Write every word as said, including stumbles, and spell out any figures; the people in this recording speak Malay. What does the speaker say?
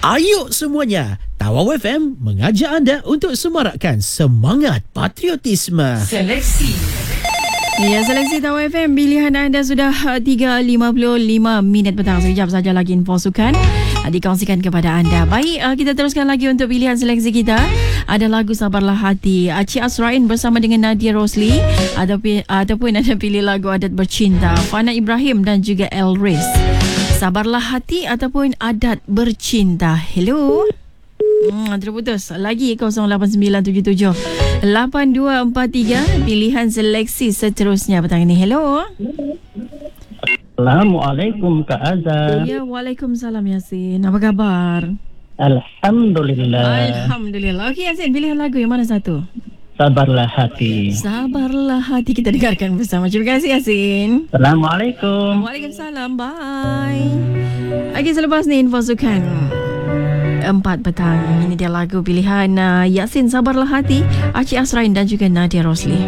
Ayo semuanya, Tawau F M mengajak anda untuk semarakkan semangat patriotisme. Seleksi. Ya, seleksi Tawau F M, pilihan anda sudah tiga lima puluh lima minit petang. Sekejap saja lagi info sukan dikongsikan kepada anda. Baik, kita teruskan lagi untuk pilihan seleksi kita. Ada lagu Sabarlah Hati, Cik Asrain bersama dengan Nadia Rosli, ataupun, ataupun anda pilih lagu Adat Bercinta, Fana Ibrahim dan juga Elris. Sabarlah Hati ataupun Adat Bercinta. Hello. Hmm, terputus. Lagi kosong lapan sembilan tujuh tujuh lapan dua empat tiga. Pilihan seleksi seterusnya petang ini. Hello. Assalamualaikum Kak Azhar. Ya, waalaikumsalam Yasin. Apa khabar? Alhamdulillah. Alhamdulillah. Okey Yasin, pilihan lagu yang mana satu? Sabarlah Hati. Sabarlah Hati, kita dengarkan bersama. Terima kasih Yasin. Assalamualaikum. Waalaikumsalam. Bye. Okey, selepas ni info sukan empat petang. Ini dia lagu pilihan uh, Yasin, Sabarlah Hati, Cik Asrain dan juga Nadia Rosli.